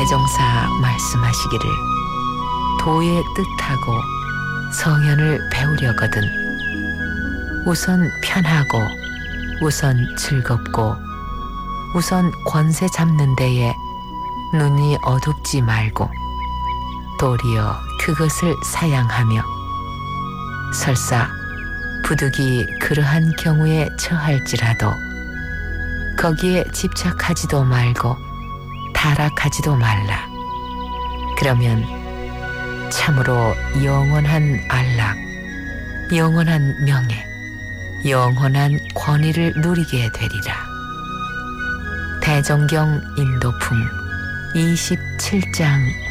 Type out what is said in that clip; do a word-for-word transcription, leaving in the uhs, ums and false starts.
대종사 말씀하시기를 도의 뜻하고 성현을 배우려거든 우선 편하고 우선 즐겁고 우선 권세 잡는 데에 눈이 어둡지 말고 도리어 그것을 사양하며 설사 부득이 그러한 경우에 처할지라도 거기에 집착하지도 말고 타락하지도 말라. 그러면 참으로 영원한 안락, 영원한 명예, 영원한 권위를 누리게 되리라. 대종경 인도풍 이십칠 장